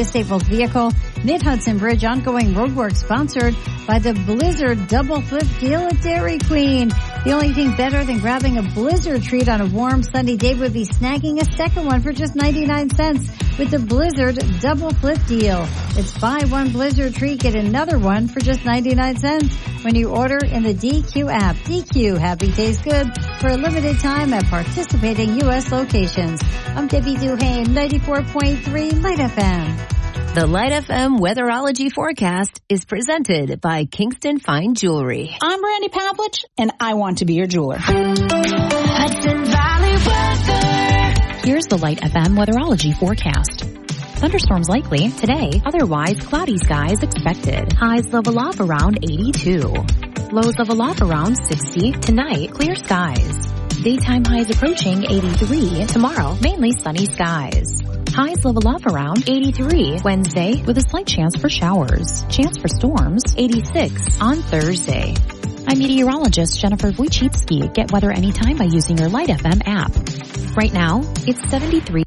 disabled vehicle. Mid-Hudson Bridge ongoing roadwork sponsored by the Blizzard Double Flip Deal at Dairy Queen. The only thing better than grabbing a Blizzard treat on a warm, sunny day would be snagging a second one for just 99 cents with the Blizzard Double Flip Deal. It's buy one Blizzard treat, get another one for just 99 cents when you order in the DQ app. DQ, happy tastes good, for a limited time at participating U.S. locations. I'm Debbie Duhane, 94.3 Light FM. The Light FM Weatherology Forecast is presented by Kingston Fine Jewelry. I'm Brandy Pavlich, and I want to be your jeweler. Hudson Valley weather. Here's the Light FM Weatherology Forecast. Thunderstorms likely today, otherwise cloudy skies expected. Highs level off around 82. Lows level off around 60. Tonight, clear skies. Daytime highs approaching 83. Tomorrow, mainly sunny skies. Highs level off around 83 Wednesday with a slight chance for showers. Chance for storms 86 on Thursday. I'm meteorologist Jennifer Wojcicki. Get weather anytime by using your Light FM app. Right now, it's 73.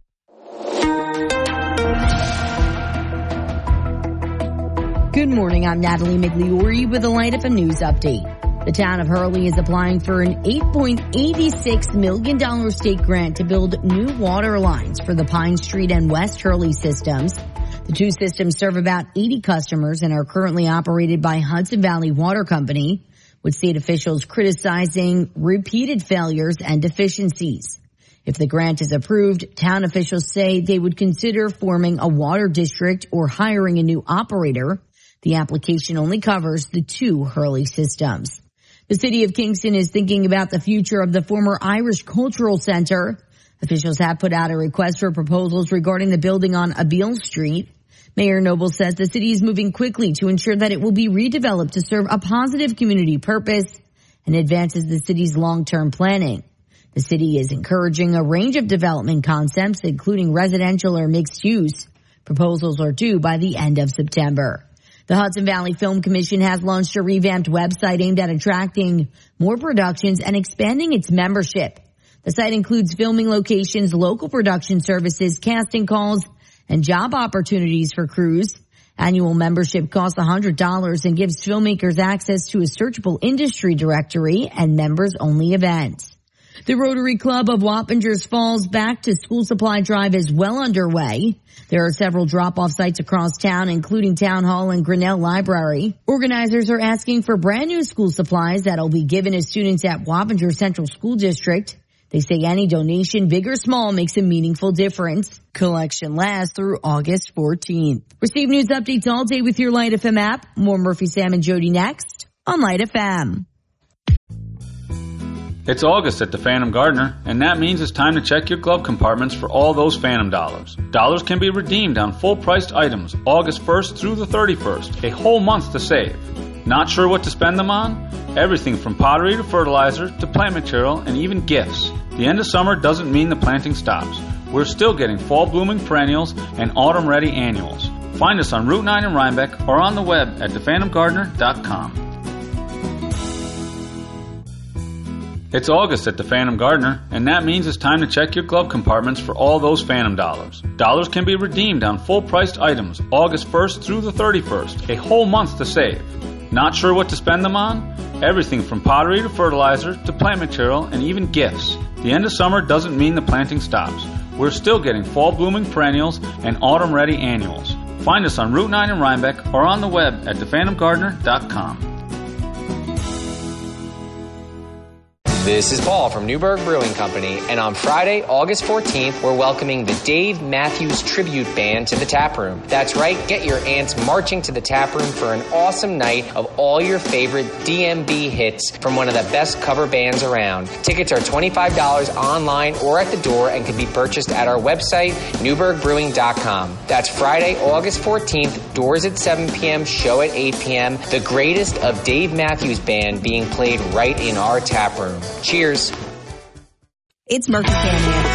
Good morning, I'm Natalie Migliori with the Light FM News Update. The town of Hurley is applying for an $8.86 million state grant to build new water lines for the Pine Street and West Hurley systems. The two systems serve about 80 customers and are currently operated by Hudson Valley Water Company, with state officials criticizing repeated failures and deficiencies. If the grant is approved, town officials say they would consider forming a water district or hiring a new operator. The application only covers the two Hurley systems. The city of Kingston is thinking about the future of the former Irish Cultural Center. Officials have put out a request for proposals regarding the building on Abeille Street. Mayor Noble says the city is moving quickly to ensure that it will be redeveloped to serve a positive community purpose and advances the city's long-term planning. The city is encouraging a range of development concepts, including residential or mixed use. Proposals are due by the end of September. The Hudson Valley Film Commission has launched a revamped website aimed at attracting more productions and expanding its membership. The site includes filming locations, local production services, casting calls, and job opportunities for crews. Annual membership costs $100 and gives filmmakers access to a searchable industry directory and members-only events. The Rotary Club of Wappingers Falls Back to School Supply Drive is well underway. There are several drop-off sites across town, including Town Hall and Grinnell Library. Organizers are asking for brand new school supplies that'll be given to students at Wappinger Central School District. They say any donation, big or small, makes a meaningful difference. Collection lasts through August 14th. Receive news updates all day with your Light FM app. More Murphy, Sam, and Jody next on Light FM. It's August at the Phantom Gardener, and that means it's time to check your glove compartments for all those Phantom dollars. Dollars can be redeemed on full-priced items August 1st through the 31st, a whole month to save. Not sure what to spend them on? Everything from pottery to fertilizer to plant material and even gifts. The end of summer doesn't mean the planting stops. We're still getting fall-blooming perennials and autumn-ready annuals. Find us on Route 9 in Rhinebeck or on the web at thephantomgardener.com. It's August at the Phantom Gardener, and that means it's time to check your glove compartments for all those Phantom dollars. Dollars can be redeemed on full-priced items August 1st through the 31st, a whole month to save. Not sure what to spend them on? Everything from pottery to fertilizer to plant material and even gifts. The end of summer doesn't mean the planting stops. We're still getting fall-blooming perennials and autumn-ready annuals. Find us on Route 9 in Rhinebeck or on the web at thephantomgardener.com. This is Paul from Newburgh Brewing Company, and on Friday, August 14th, we're welcoming the Dave Matthews Tribute Band to the Tap Room. That's right, get your aunts marching to the Tap Room for an awesome night of all your favorite DMB hits from one of the best cover bands around. Tickets are $25 online or at the door and can be purchased at our website, newburghbrewing.com. That's Friday, August 14th, doors at 7 p.m., show at 8 p.m. The greatest of Dave Matthews Band being played right in our tap room. Cheers. It's Murphy, Sam,